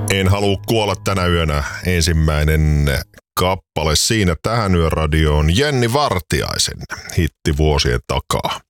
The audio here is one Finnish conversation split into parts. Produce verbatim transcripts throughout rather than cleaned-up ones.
En halua kuolla tänä yönä ensimmäinen kappale siinä tähän yöradioon Jenni Vartiaisen hitti vuosien takaa.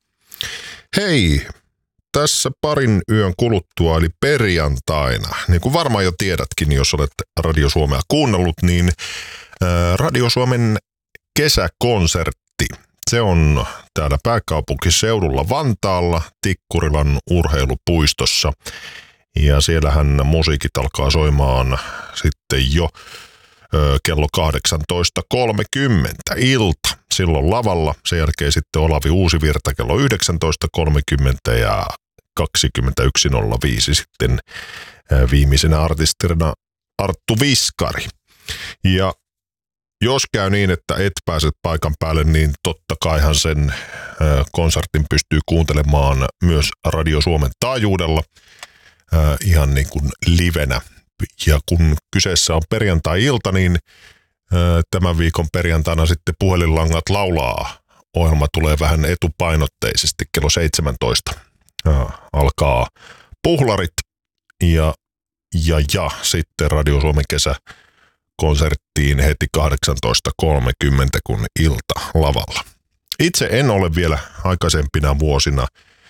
Hei, tässä parin yön kuluttua eli perjantaina, niin kuin varmaan jo tiedätkin, jos olet Radio Suomea kuunnellut, niin Radio Suomen kesäkonsertti, se on täällä pääkaupunkiseudulla Vantaalla Tikkurilan urheilupuistossa. Ja siellähän musiikit alkaa soimaan sitten jo ö, kello kahdeksantoista kolmekymmentä ilta. Silloin lavalla, sen jälkeen sitten Olavi Uusivirta kello yhdeksäntoista kolmekymmentä ja kaksikymmentäyksi nolla viisi sitten ö, viimeisenä artistina Arttu Viskari. Ja jos käy niin, että et pääset paikan päälle, niin totta kaihan sen ö, konsertin pystyy kuuntelemaan myös Radio Suomen taajuudella. Äh, ihan niin kuin livenä. Ja kun kyseessä on perjantai-ilta, niin äh, tämän viikon perjantaina sitten Puhelinlangat laulaa. Ohjelma tulee vähän etupainotteisesti kello seitsemäntoista. Äh, alkaa puhlarit ja, ja, ja sitten Radio Suomen kesäkonserttiin heti kahdeksantoista kolmekymmentä kun ilta lavalla. Itse en ole vielä aikaisempina vuosina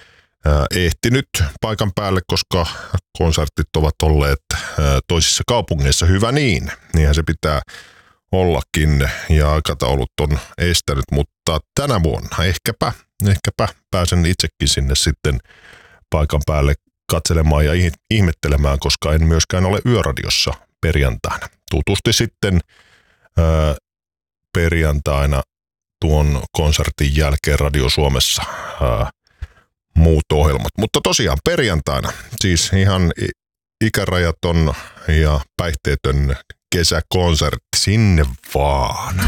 ehtinyt paikan päälle, koska konsertit ovat olleet toisissa kaupungeissa, hyvä niin. Niinhän se pitää ollakin ja aikataulut on estänyt, mutta tänä vuonna ehkäpä, ehkäpä pääsen itsekin sinne sitten paikan päälle katselemaan ja ihmettelemään, koska en myöskään ole yöradiossa perjantaina. Tutusti sitten ää, perjantaina tuon konsertin jälkeen Radio Suomessa ää, muut ohjelmat. Mutta tosiaan perjantaina, siis ihan ikärajaton ja päihteetön kesäkonsertti, sinne vaan.